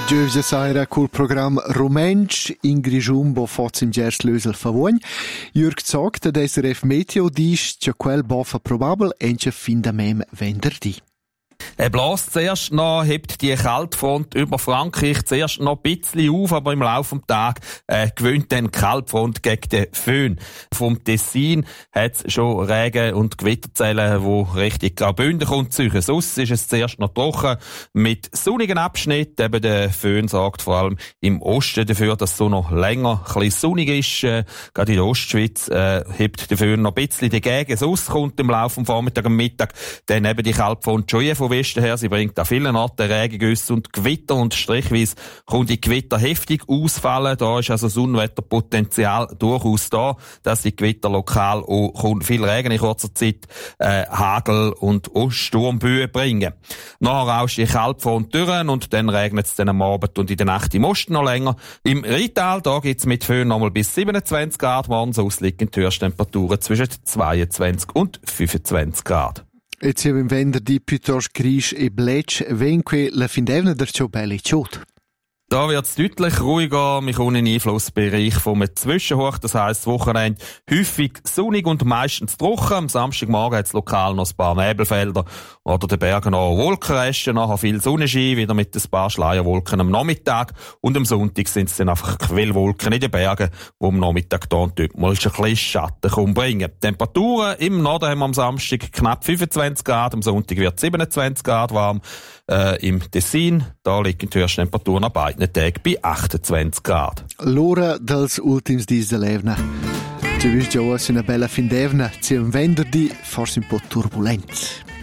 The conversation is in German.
Giusia Saira col programma Romensch in Grigiumbo faz im Gers Lösel Favogn. Jürg sagt, dass SRF Meteo dies, che quel boffa probabel ence fin da mem venerdì. Er bläst zuerst noch, hebt die Kaltfront über Frankreich zuerst noch ein bisschen auf, aber im Laufe des Tages gewinnt dann die Kaltfront gegen den Föhn. Vom Tessin hat es schon Regen- und Gewitterzellen, die Richtung Graubünden kommt. Sonst ist es zuerst noch trocken mit sonnigen Abschnitten. Eben der Föhn sorgt vor allem im Osten dafür, dass es so noch länger ein bisschen sonnig ist. Gerade in der Ostschweiz hebt der Föhn noch ein bisschen dagegen. Sonst kommt im Laufe des Vormittags und Mittag dann eben die Kaltfront schon von Westen her. Sie bringt an vielen Orten Regengüsse und Gewitter und strichweise kommt die Gewitter heftig ausfallen. Da ist also das Unwetterpotenzial durchaus da, dass die Gewitter lokal auch kommt viel Regen in kurzer Zeit, Hagel und auch Sturmböen bringen. Nachher rauscht die Kaltfront durch und dann regnet es dann am Abend und in der Nacht im Osten noch länger. Im Rheintal, da gibt's mit Föhn nochmal bis 27 Grad, morgens ausliegend Höchsttemperaturen zwischen 22 und 25 Grad. Jetzt hier im venerdì piuttosto grisch e bletsch, venque la fin d'evne der ciò belli ciot. Da wird's deutlich ruhiger. Wir kommen in den Einflussbereich vom Zwischenhoch. Das heisst, das Wochenende häufig sonnig und meistens trocken. Am Samstagmorgen hat's lokal noch ein paar Nebelfelder oder den Bergen noch Wolkenresten. Nachher viel Sonnenschein, wieder mit ein paar Schleierwolken am Nachmittag. Und am Sonntag sind's dann einfach Quellwolken in den Bergen, die am Nachmittag da und dort mal ein bisschen Schatten bringen. Temperaturen im Norden haben wir am Samstag knapp 25 Grad. Am Sonntag wird 27 Grad warm. Im Tessin, da liegen die Höchsttemperaturen an beiden Tagen bei 28 Grad. L'ora dels ultims dis de l'evna. Ci vis già una bella fin d'evna, ci un venerdì forse un po' turbulent.